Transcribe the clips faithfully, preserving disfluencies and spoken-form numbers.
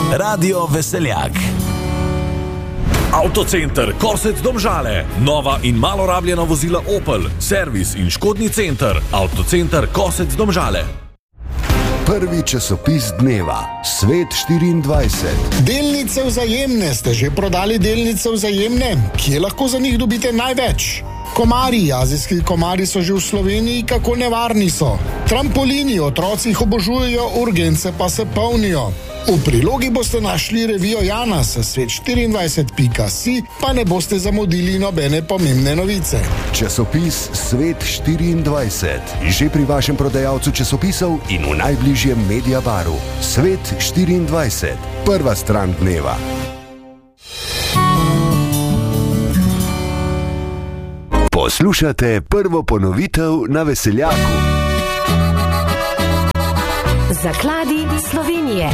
Radio Veseljak. Avtocenter Kosec Domžale. Nova in malo rabljena vozila Opel. Servis in škodni center. Avtocenter Kosec Domžale. Prvi časopis dneva, Svet štiriindvajset. Delnice Vzajemne. Ste že prodali delnice Vzajemne? Kje lahko za njih dobite največ? Komarji, azijski komarji so že v Sloveniji, kako nevarni so. Trampolini, otroci jih obožujejo, urgence pa se polnijo. V prilogi boste našli revijo Janas, svet štiriindvajset pika si, pa ne boste zamudili nobene pomembne novice. Časopis Svet štiriindvajset. Že pri vašem prodajalcu časopisov in v najbližjem Mediabaru. Svet štiriindvajset. Prva stran dneva. Poslušate prvo ponovitev na Veseljaku. Zakladi Slovenije.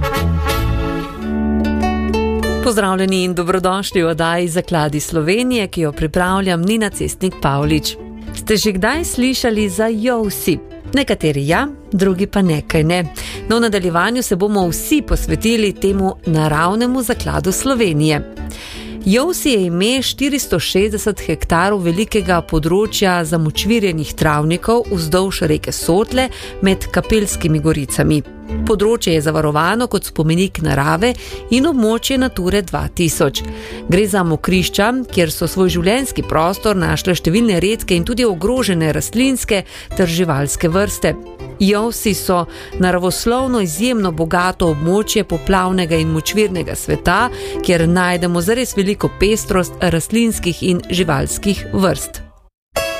Pozdravljeni in dobrodošli v oddaji Zakladi Slovenije, ki jo pripravljam Nina Cestnik Pavlič. Ste že kdaj slišali za Jousi? Nekateri ja, drugi pa nekaj ne. No, v nadaljevanju se bomo vsi posvetili temu naravnemu zakladu Slovenije. Jousi je ime štiristo šestdeset hektarov velikega področja zamočvirjenih travnikov vzdolž reke Sotle med Kapelskimi goricami. Področje je zavarovano kot spomenik narave in območje Nature dva tisoč. Gre za mokrišča, kjer so svoj življenjski prostor našle številne redke in tudi ogrožene rastlinske ter živalske vrste. Jousi so naravoslovno izjemno bogato območje poplavnega in močvirnega sveta, kjer najdemo zares veliko pestrost rastlinskih in živalskih vrst.